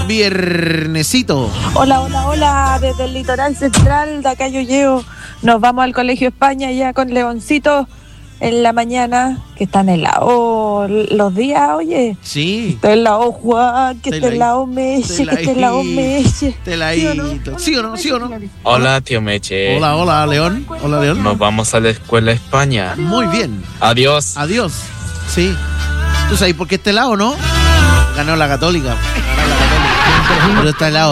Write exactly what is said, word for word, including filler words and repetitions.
Viernesito. Hola, hola, hola, desde el litoral central, de acá yo llego. Nos vamos al Colegio España ya con Leoncito en la mañana, que están helados los días, oye. Sí. Está helado Juan, que está helado Meche, que está helado Meche. Teladito. ¿Sí o no? ¿Sí o no? Hola, tío Meche. Hola, hola, León. Hola, León. Nos vamos a la escuela España. Muy bien. Adiós. Adiós. Sí. ¿Tú sabes por qué está helado, no? Ganó la Católica. Ganó la Católica. Pero está helado.